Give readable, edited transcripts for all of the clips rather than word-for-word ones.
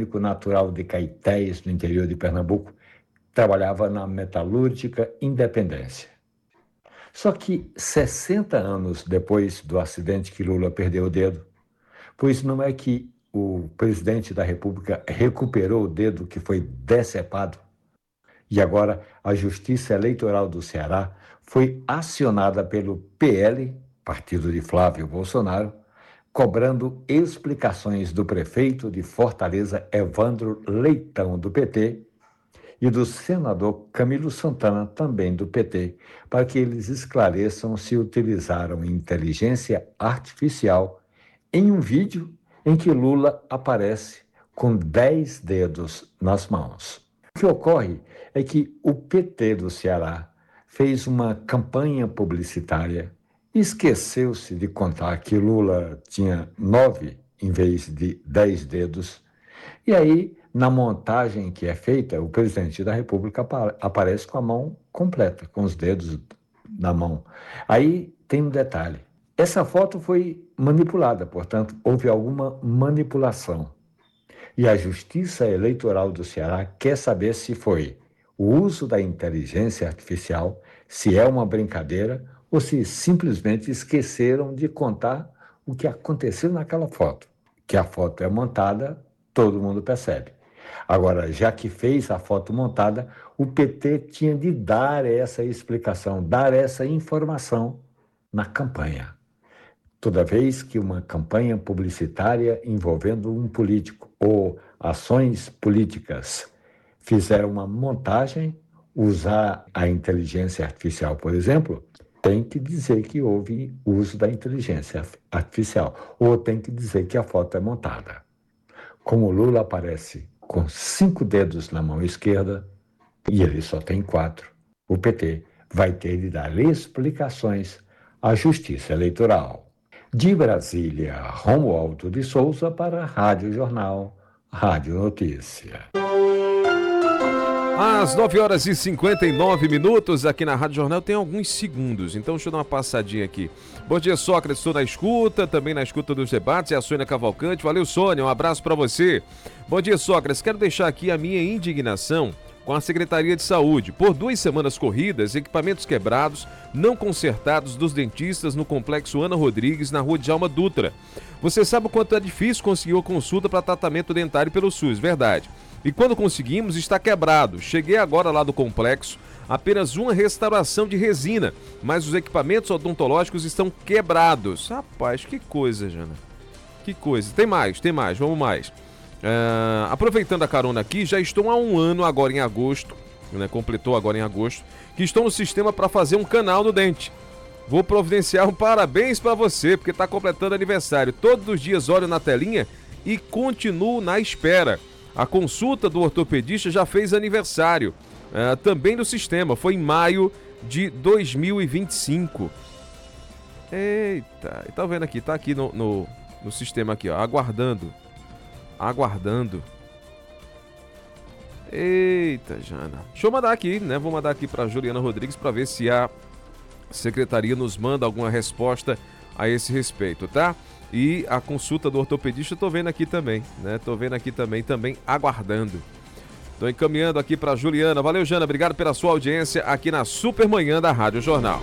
mecânico natural de Caetés, no interior de Pernambuco. Trabalhava na metalúrgica Independência. Só que 60 anos depois do acidente que Lula perdeu o dedo, pois não é que o presidente da República recuperou o dedo que foi decepado, e agora a Justiça Eleitoral do Ceará foi acionada pelo PL, partido de Flávio Bolsonaro, cobrando explicações do prefeito de Fortaleza, Evandro Leitão, do PT, e do senador Camilo Santana, também do PT, para que eles esclareçam se utilizaram inteligência artificial em um vídeo em que Lula aparece com 10 dedos nas mãos. O que ocorre é que o PT do Ceará fez uma campanha publicitária, esqueceu-se de contar que Lula tinha 9 em vez de 10 dedos, e aí, na montagem que é feita, o presidente da República aparece com a mão completa, com os dedos na mão. Aí tem um detalhe. Essa foto foi manipulada, portanto, houve alguma manipulação. E a Justiça Eleitoral do Ceará quer saber se foi o uso da inteligência artificial, se é uma brincadeira ou se simplesmente esqueceram de contar o que aconteceu naquela foto. Que a foto é montada, todo mundo percebe. Agora, já que fez a foto montada, o PT tinha de dar essa explicação, dar essa informação na campanha. Toda vez que uma campanha publicitária envolvendo um político ou ações políticas fizer uma montagem, usar a inteligência artificial, por exemplo, tem que dizer que houve uso da inteligência artificial, ou tem que dizer que a foto é montada. Como Lula aparece com 5 dedos na mão esquerda e ele só tem 4, o PT vai ter de dar explicações à Justiça Eleitoral. De Brasília, Romualdo de Souza para a Rádio Jornal, Rádio Notícia. Às 9h59 aqui na Rádio Jornal tem alguns segundos, então deixa eu dar uma passadinha aqui. Bom dia, Sócrates, estou na escuta, também na escuta dos debates, é a Sônia Cavalcante. Valeu, Sônia, um abraço para você. Bom dia, Sócrates, quero deixar aqui a minha indignação com a Secretaria de Saúde. Por 2 semanas corridas, equipamentos quebrados, não consertados dos dentistas no Complexo Ana Rodrigues, na Rua Djalma Dutra. Você sabe o quanto é difícil conseguir a consulta para tratamento dentário pelo SUS, verdade? E quando conseguimos, está quebrado. Cheguei agora lá do complexo, apenas uma restauração de resina, mas os equipamentos odontológicos estão quebrados. Rapaz, que coisa, Jana. Que coisa. Tem mais, vamos mais. Aproveitando a carona aqui, já estou há 1 ano agora em agosto, né, completou agora em agosto, que estou no sistema para fazer um canal no dente. Vou providenciar um parabéns para você, porque está completando aniversário. Todos os dias olho na telinha e continuo na espera. A consulta do ortopedista já fez aniversário, também no sistema, foi em maio de 2025. Eita, tá vendo aqui, tá aqui no sistema aqui, ó, aguardando. Eita, Jana. Deixa eu mandar aqui, né? Vou mandar aqui para Juliana Rodrigues para ver se a secretaria nos manda alguma resposta a esse respeito, tá? E a consulta do ortopedista eu tô vendo aqui também, né? Tô vendo aqui também aguardando. Tô encaminhando aqui para Juliana. Valeu, Jana. Obrigado pela sua audiência aqui na Supermanhã da Rádio Jornal.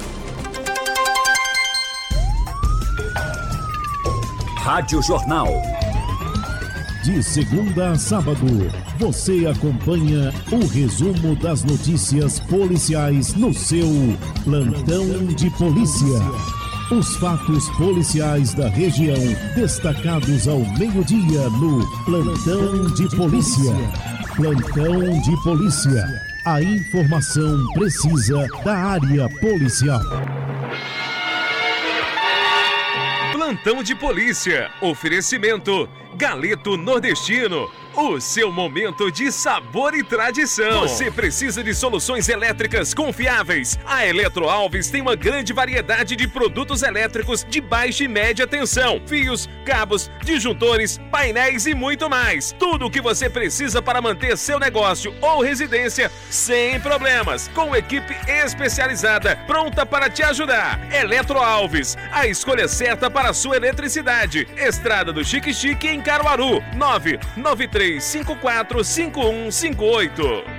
Rádio Jornal. De segunda a sábado, você acompanha o resumo das notícias policiais no seu Plantão de Polícia. Os fatos policiais da região, destacados ao meio-dia no Plantão de Polícia. Plantão de Polícia. A informação precisa da área policial. Plantão de Polícia. Oferecimento Galeto Nordestino. O seu momento de sabor e tradição. Você precisa de soluções elétricas confiáveis. A Eletro Alves tem uma grande variedade de produtos elétricos de baixa e média tensão. Fios, cabos, disjuntores, painéis e muito mais. Tudo o que você precisa para manter seu negócio ou residência sem problemas. Com equipe especializada pronta para te ajudar. Eletro Alves, a escolha certa para a sua eletricidade. Estrada do Chique Chique em Caruaru. 993 3354-5158.